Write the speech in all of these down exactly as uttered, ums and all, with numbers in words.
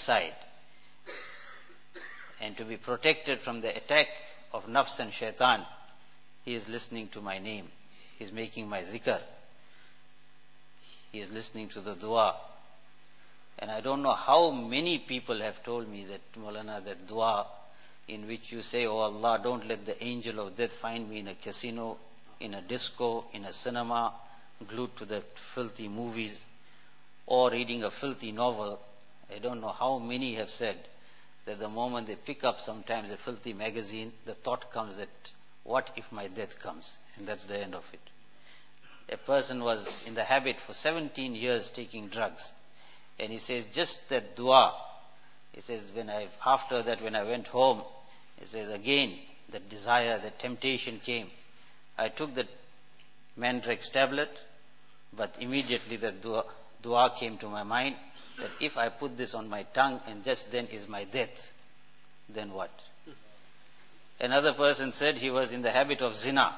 side. And to be protected from the attack of nafs and shaitan, he is listening to my name. He is making my zikr. He is listening to the dua. And I don't know how many people have told me that, Maulana, that dua in which you say, oh Allah, don't let the angel of death find me in a casino, in a disco, in a cinema, glued to the filthy movies, or reading a filthy novel. I don't know how many have said that the moment they pick up sometimes a filthy magazine, the thought comes that, what if my death comes? And that's the end of it. A person was in the habit for seventeen years taking drugs. And he says, just that dua, he says, when I, after that when I went home, he says, again, that desire, that temptation came. I took the Mandrex tablet, but immediately the dua, dua came to my mind, that if I put this on my tongue and just then is my death, then what? Another person said he was in the habit of zina.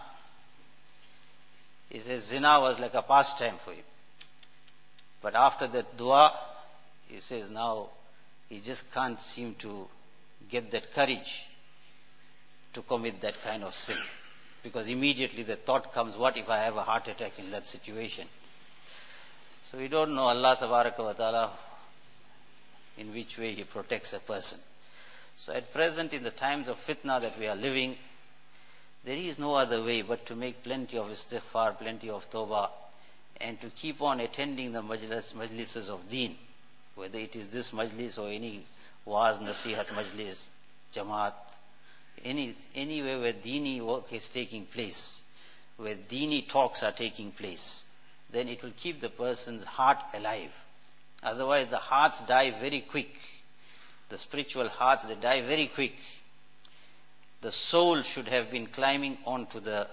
He says zina was like a pastime for him. But after that dua, he says now he just can't seem to get that courage to commit that kind of sin. Because immediately the thought comes, what if I have a heart attack in that situation? So we don't know Allah Tabaraka wa Ta'ala in which way He protects a person. So at present, in the times of fitna that we are living, there is no other way but to make plenty of istighfar, plenty of tawbah, and to keep on attending the majlis, majlises of deen, whether it is this majlis or any waz, nasihat majlis, jamaat, any, anywhere where deeni work is taking place, where deeni talks are taking place, then it will keep the person's heart alive. Otherwise the hearts die very quick. The spiritual hearts, they die very quick. The soul should have been climbing onto the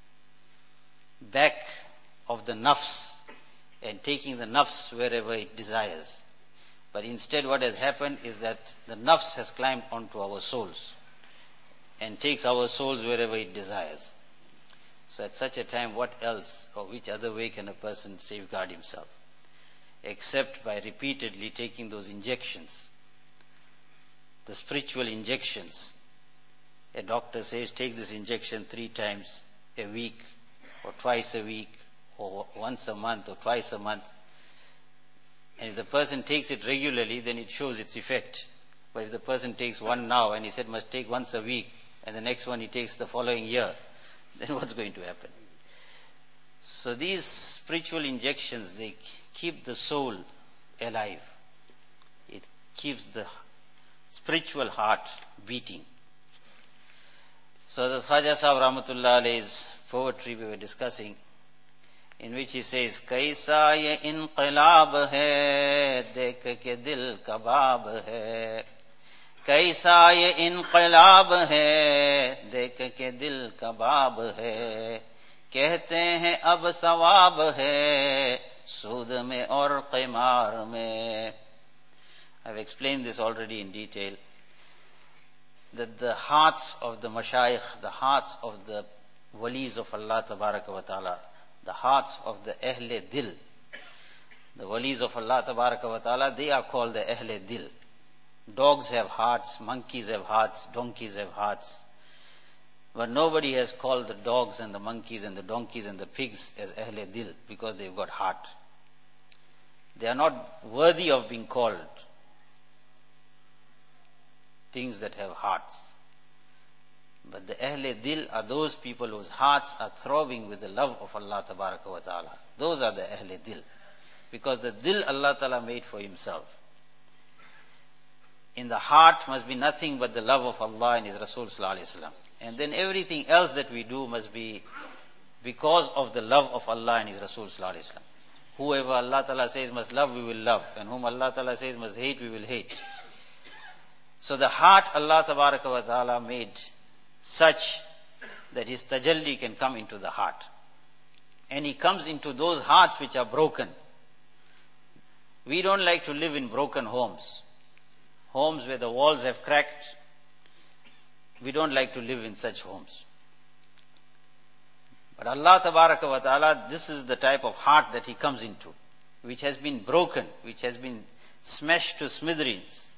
back of the nafs and taking the nafs wherever it desires. But instead what has happened is that the nafs has climbed onto our souls and takes our souls wherever it desires. So at such a time, what else or which other way can a person safeguard himself? Except by repeatedly taking those injections, the spiritual injections. A doctor says take this injection three times a week or twice a week or once a month or twice a month. And if the person takes it regularly, then it shows its effect. But if the person takes one now and he said must take once a week and the next one he takes the following year, then what's going to happen? So these spiritual injections, they keep the soul alive. It keeps the spiritual heart beating. So the Khaja Sahib Rahmatullah Alayhi's poetry we were discussing, in which he says, Kaisa ye inqilab hai, dekh ke dil kabab hai. Kaisa ye inqilab hai, dekh ke dil kabab hai. Kehte hain ab sawab hai, sood mein aur qimar mein. I've explained this already in detail, that the hearts of the mashayikh, the hearts of the walis of Allah Tabaraka wa Ta'ala, the hearts of the Ahle Dil, the walis of Allah Tabaraka wa Ta'ala, they are called the Ahle Dil. Dogs have hearts, monkeys have hearts, donkeys have hearts. But nobody has called the dogs and the monkeys and the donkeys and the pigs as Ahle Dil because they've got heart. They are not worthy of being called things that have hearts. But the Ahle Dil are those people whose hearts are throbbing with the love of Allah Tabaraka wa Ta'ala. Those are the Ahle Dil. Because the Dil Allah Ta'ala made for Himself. In the heart must be nothing but the love of Allah and His Rasul Sallallahu Alaihi Wasallam. And then everything else that we do must be because of the love of Allah and His Rasul Sallallahu Alaihi Wasallam. Whoever Allah Ta'ala says must love, we will love. And whom Allah Ta'ala says must hate, we will hate. So the heart Allah Tabaraka wa Ta'ala made such that His tajalli can come into the heart. And He comes into those hearts which are broken. We don't like to live in broken homes. Homes where the walls have cracked. We don't like to live in such homes. But Allah Tabaraka wa Ta'ala, this is the type of heart that He comes into, which has been broken, which has been smashed to smithereens.